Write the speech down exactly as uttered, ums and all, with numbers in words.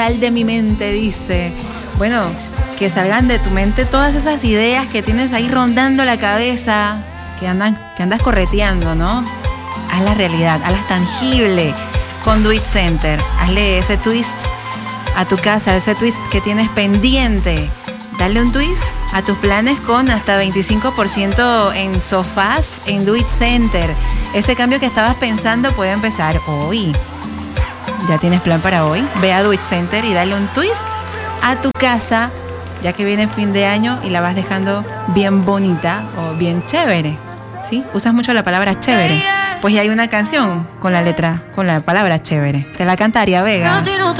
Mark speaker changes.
Speaker 1: sal de mi mente, dice. Bueno, que salgan de tu mente todas esas ideas que tienes ahí rondando la cabeza, que andan, que andas correteando, ¿no? Hazla realidad, hazlas tangible con Do It Center. Hazle ese twist a tu casa, ese twist que tienes pendiente. Dale un twist a tus planes con hasta veinticinco por ciento en sofás en Do It Center. Ese cambio que estabas pensando puede empezar hoy. ¿Ya tienes plan para hoy? Ve a Do It Center y dale un twist a tu casa, ya que viene fin de año y la vas dejando bien bonita o bien chévere. ¿Sí? Usas mucho la palabra chévere. Pues ya hay una canción con la letra, con la palabra chévere. Te la canta Aria Vega.